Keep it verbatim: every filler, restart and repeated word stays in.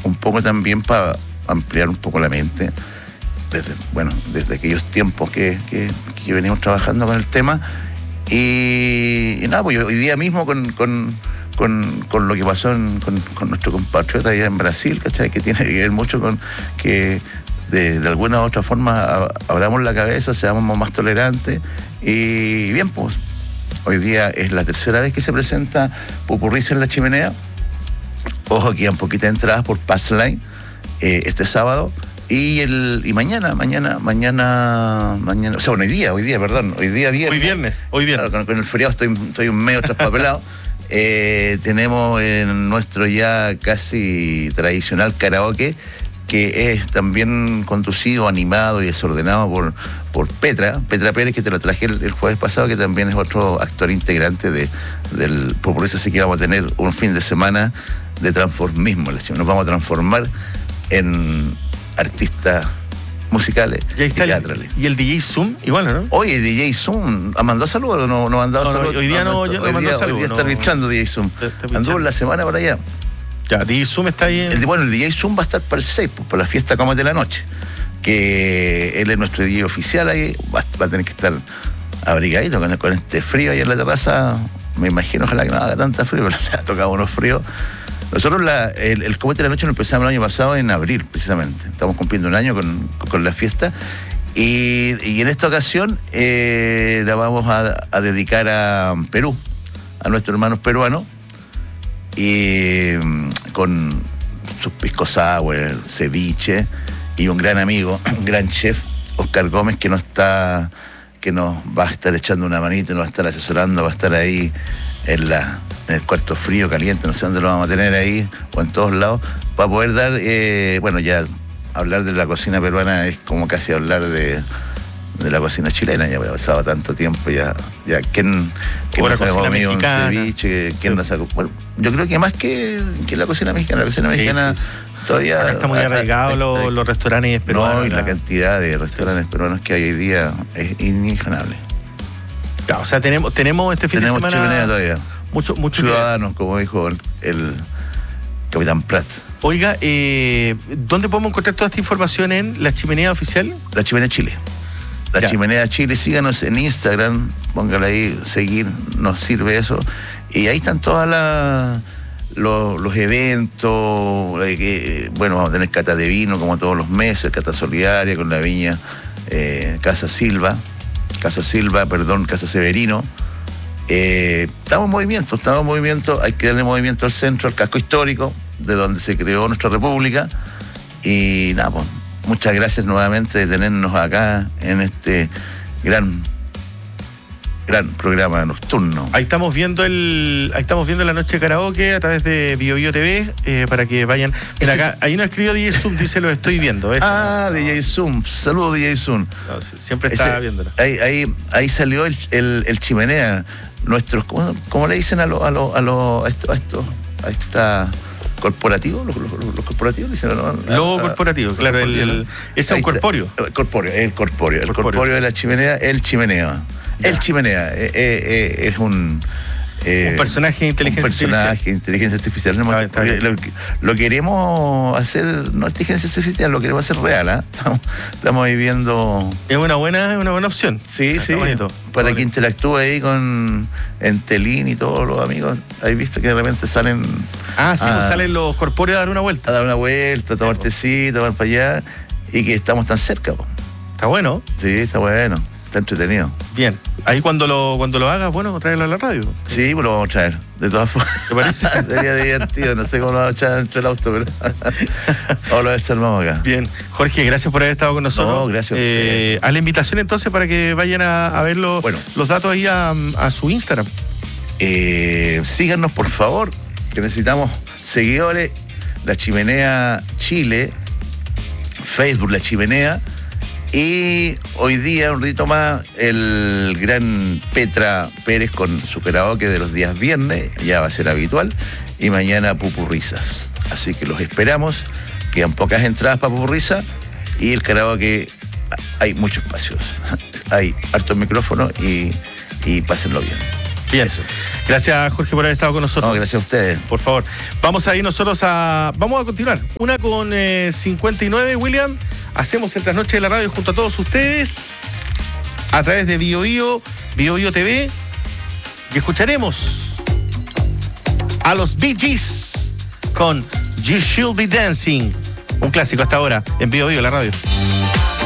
un poco también para ampliar un poco la mente, desde, bueno, desde aquellos tiempos que, que, que venimos trabajando con el tema. Y, y nada, pues hoy día mismo con, con, con, con lo que pasó en, con, con nuestro compatriota allá en Brasil, ¿cachai? Que tiene que ver mucho con que de, de alguna u otra forma abramos la cabeza, seamos más tolerantes. Y bien, pues hoy día es la tercera vez que se presenta Pupurriza en La Chimenea. Ojo, que quedan poquitas entradas por Passline eh, este sábado. Y el y mañana, mañana, mañana, mañana, o sea, bueno, hoy día, hoy día, perdón, hoy día viernes. Hoy viernes, hoy viernes. Claro, con, con el feriado estoy, estoy un medio traspapelado. eh, tenemos en nuestro ya casi tradicional karaoke, que es también conducido, animado y desordenado por, por Petra, Petra Pérez, que te lo traje el, el jueves pasado, que también es otro actor integrante de, del Pupurriza, así que vamos a tener un fin de semana de transformismo. Nos vamos a transformar en artistas musicales y, y teatrales. El, ¿Y el D J Zoom? Igual, ¿no? Oye, D J Zoom, ¿ha mandado saludos o no, no ha mandado no, saludos? No, hoy día no, no, no hoy mandó día, saludos. Hoy día está arbitrando no, D J Zoom. Anduvo la semana por allá. Ya, D J Zoom está ahí. En... El, bueno, el D J Zoom va a estar para el seis, pues, para la fiesta como de la noche. Que él es nuestro D J oficial ahí, va, va a tener que estar abrigadito con, con este frío ahí en la terraza. Me imagino, ojalá que no haga tanta frío, pero le ha tocado unos fríos. Nosotros la, el, el Comete de la Noche lo empezamos el año pasado en abril, precisamente. Estamos cumpliendo un año con, con la fiesta. Y, y en esta ocasión eh, la vamos a, a dedicar a Perú, a nuestros hermanos peruanos. Y con sus pisco sour, ceviche, y un gran amigo, un gran chef, Oscar Gómez, que nos está, que nos va a estar echando una manito, nos va a estar asesorando, va a estar ahí en la... en el cuarto frío, caliente, no sé dónde lo vamos a tener ahí, o en todos lados, para poder dar, eh, bueno, ya hablar de la cocina peruana es como casi hablar de, de la cocina chilena, ya ha pasado tanto tiempo, ya, ya ¿quién, quién nos ha comido un ceviche? ¿Quién sí. nos ha, bueno, yo creo que más que, que la cocina mexicana, la cocina mexicana sí, sí, sí. todavía... Acá está muy arraigado los, los restaurantes peruanos. No, y la cantidad de restaurantes sí. peruanos que hay hoy día es inimaginable. Claro, o sea, tenemos, tenemos este fin tenemos de semana... Chimenea todavía. Mucho, mucho ciudadanos, que... como dijo el, el capitán Prat. Oiga, eh, ¿dónde podemos encontrar toda esta información en La Chimenea Oficial? La Chimenea Chile. La ya. Chimenea Chile, síganos en Instagram, póngale ahí, seguir, nos sirve eso. Y ahí están todas las los, los eventos, eh, bueno, vamos a tener cata de vino como todos los meses, cata solidaria con la viña eh, Casa Silva, Casa Silva, perdón, Casa Severino. Eh, estamos en movimiento, estamos en movimiento, hay que darle movimiento al centro, al casco histórico, de donde se creó nuestra república. Y nada, pues, muchas gracias nuevamente de tenernos acá en este gran, gran programa nocturno. Ahí estamos viendo el, ahí estamos viendo la noche de karaoke a través de Bio Bio T V, eh, para que vayan. Mira, acá, ahí nos escribió D J Zoom, dice lo estoy viendo. Eso, ah, no, D J Zoom, saludos D J Zoom. No, siempre está viéndolo. Ahí, ahí, ahí salió el, el, el Chimenea. Nuestros, ¿cómo, cómo le dicen a los a lo, a lo, a esto, a esto, a esta corporativo? Los, los, los corporativos dicen, ¿no? Logo corporativo, claro, el, el, es un corpóreo. El corpóreo, el corpóreo, el corpóreo de la Chimenea, el Chimenea. Ya. El Chimenea eh, eh, es un Eh, un personaje de inteligencia un personaje artificial. de inteligencia artificial. No, ah, está bien. lo, lo queremos hacer, no inteligencia artificial, lo queremos hacer real. ¿eh? Estamos, estamos viviendo. Es una buena, una buena opción. Sí, está sí. Bonito. Para está que interactúe ahí con Entelín y todos los amigos. ¿Has visto que de repente salen? Ah, sí, a, pues salen los corpóreos a dar una vuelta. A dar una vuelta, a tomar sí, tecito, van para allá. Y que estamos tan cerca. Po. Está bueno. Sí, está bueno. Está entretenido. Bien. Ahí cuando lo cuando lo hagas, bueno, tráelo a la radio. Sí, pues lo vamos a traer. De todas formas. ¿Te parece? Sería divertido. No sé cómo lo vamos a echar entre el auto, pero ahora lo desarmamos acá. Bien. Jorge, gracias por haber estado con nosotros. No, gracias a eh, a la invitación entonces para que vayan a, a ver los, bueno. los datos ahí a, a su Instagram. Eh, síganos, por favor, que necesitamos seguidores. La Chimenea Chile, Facebook La Chimenea. Y hoy día, un ratito más, el gran Petra Pérez con su karaoke de los días viernes, ya va a ser habitual, y mañana Pupurrizas. Así que los esperamos, quedan pocas entradas para Pupurriza, y el karaoke, hay muchos espacios, hay hartos micrófonos y, y pásenlo bien. Bien. Eso. Gracias, Jorge, por haber estado con nosotros. No, gracias a ustedes. Por favor. Vamos a ir nosotros a... Vamos a continuar. Una con eh, cincuenta y nueve, William. Hacemos el Trasnoche de la Radio junto a todos ustedes a través de Bio Bio, Bio Bio T V. Y escucharemos a los Bee Gees con You Should Be Dancing. Un clásico hasta ahora en Bio Bio, la radio.